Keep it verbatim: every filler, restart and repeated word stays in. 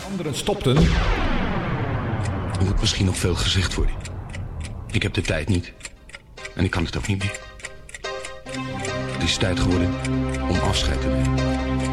Anderen stopten. Er moet misschien nog veel gezegd worden. Ik heb de tijd niet. En ik kan het ook niet meer. Het is tijd geworden om afscheid te nemen.